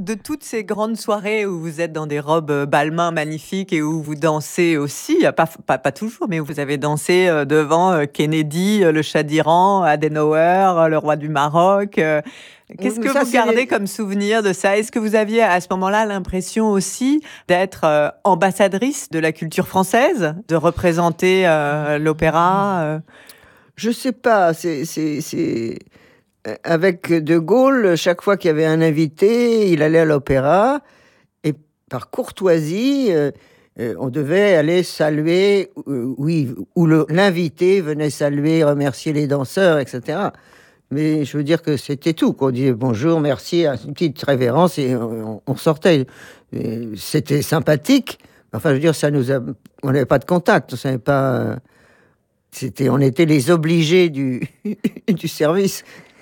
de toutes ces grandes soirées où vous êtes dans des robes balmain magnifiques et où vous dansez aussi, pas toujours, mais où vous avez dansé devant Kennedy, le Shah d'Iran, Adenauer, le roi du Maroc. Qu'est-ce que vous gardez comme souvenir de ça? Est-ce que vous aviez à ce moment-là l'impression aussi d'être ambassadrice de la culture française, de représenter l'opéra Je sais pas, avec De Gaulle, chaque fois qu'il y avait un invité, il allait à l'opéra et par courtoisie, on devait aller saluer, ou l'invité venait saluer, remercier les danseurs, etc. Mais je veux dire que c'était tout. On disait bonjour, merci, une petite révérence et on sortait. Et c'était sympathique. Enfin, je veux dire, on n'avait pas de contact. On savait pas. On était les obligés du service.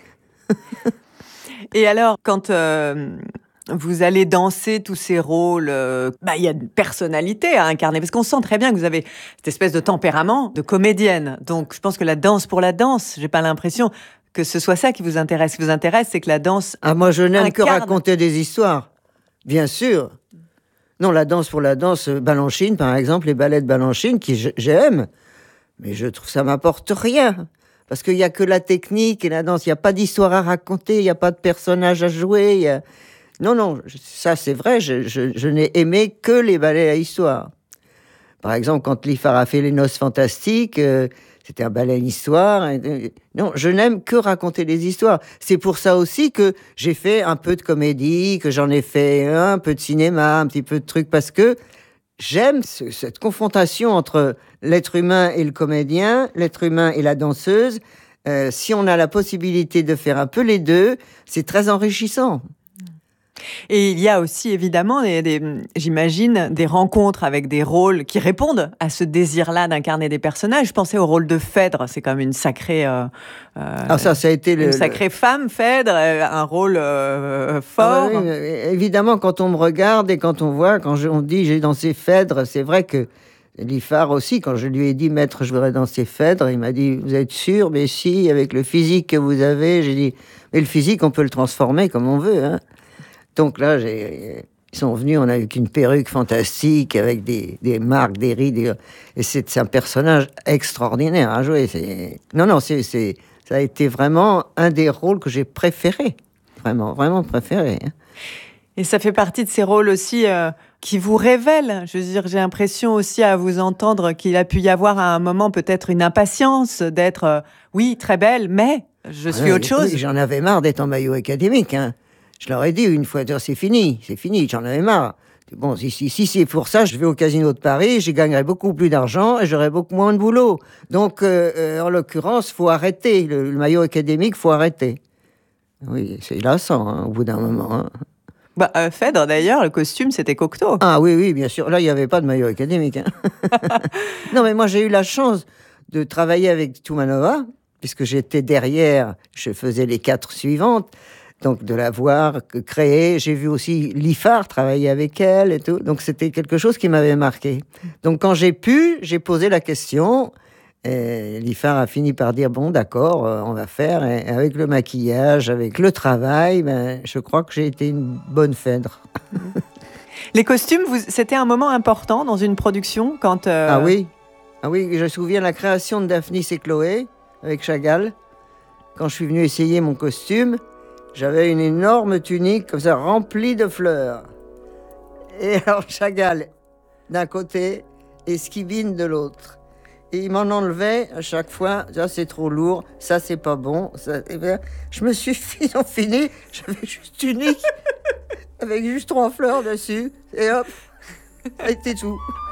Et alors, quand vous allez danser tous ces rôles, il y a une personnalité à incarner, parce qu'on sent très bien que vous avez cette espèce de tempérament de comédienne. Donc, je pense que la danse pour la danse, j'ai pas l'impression que ce soit ça qui vous intéresse. Ce qui vous intéresse, c'est que la danse moi, je n'aime que raconter des histoires, bien sûr. Non, la danse pour la danse, Balanchine, par exemple, les ballets de Balanchine, j'aime, mais je trouve que ça m'apporte rien. Parce qu'il n'y a que la technique et la danse. Il n'y a pas d'histoire à raconter, il n'y a pas de personnage à jouer. Non, ça c'est vrai, je n'ai aimé que les ballets à histoire. Par exemple, quand Liffard a fait Les Noces Fantastiques, c'était un ballet à histoire. Non, je n'aime que raconter des histoires. C'est pour ça aussi que j'ai fait un peu de comédie, que j'en ai fait un peu de cinéma, un petit peu de trucs, parce que j'aime cette confrontation entre l'être humain et le comédien, l'être humain et la danseuse. Si on a la possibilité de faire un peu les deux, c'est très enrichissant. Et il y a aussi évidemment, j'imagine, des rencontres avec des rôles qui répondent à ce désir-là d'incarner des personnages. Je pensais au rôle de Phèdre, c'est comme une sacrée... ça a été une sacrée femme, Phèdre, un rôle fort. Oui, évidemment, quand on me regarde et quand on voit, on dit j'ai dansé Phèdre, c'est vrai que Liffard aussi, quand je lui ai dit maître, je voudrais danser Phèdre, il m'a dit vous êtes sûr? Mais si, avec le physique que vous avez. J'ai dit mais le physique, on peut le transformer comme on veut, hein. Donc là, ils sont venus, on a eu qu'une perruque fantastique avec des marques, des rides. Et c'est un personnage extraordinaire à jouer. Ça a été vraiment un des rôles que j'ai préférés. Vraiment, vraiment préféré. Hein. Et ça fait partie de ces rôles aussi qui vous révèlent. Je veux dire, j'ai l'impression aussi à vous entendre qu'il a pu y avoir à un moment peut-être une impatience d'être, oui, très belle, mais je suis autre chose. Oui, j'en avais marre d'être en maillot académique, hein. Je leur ai dit une fois, c'est fini, j'en avais marre. Bon, si c'est pour ça, je vais au Casino de Paris, j'y gagnerai beaucoup plus d'argent et j'aurai beaucoup moins de boulot. Donc, en l'occurrence, faut arrêter. Le maillot académique, faut arrêter. Oui, c'est lassant, hein, au bout d'un moment. Hein. Phèdre, d'ailleurs, le costume, c'était Cocteau. Ah oui, bien sûr. Là, il n'y avait pas de maillot académique. Hein. Non, mais moi, j'ai eu la chance de travailler avec Toumanova, puisque j'étais derrière, je faisais les 4 suivantes. Donc, de la voir créer. J'ai vu aussi Liffard travailler avec elle et tout. Donc, c'était quelque chose qui m'avait marqué. Donc, quand j'ai posé la question. Et Liffard a fini par dire, bon, d'accord, on va faire. Et avec le maquillage, avec le travail, je crois que j'ai été une bonne Phèdre. Les costumes, c'était un moment important dans une production quand... Ah oui, je me souviens de la création de Daphnis et Chloé avec Chagall. Quand je suis venu essayer mon costume, j'avais une énorme tunique comme ça, remplie de fleurs. Et alors Chagall d'un côté et Skibine de l'autre. Et il m'en enlevait à chaque fois. Ça, c'est trop lourd. Ça, c'est pas bon. Ça, je me suis fini. J'avais juste une tunique avec juste 3 fleurs dessus. Et hop, ça a été tout.